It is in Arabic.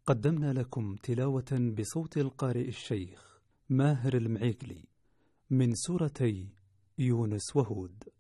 قدمنا لكم تلاوة بصوت القارئ الشيخ ماهر المعيقلي من سورتي يونس وهود.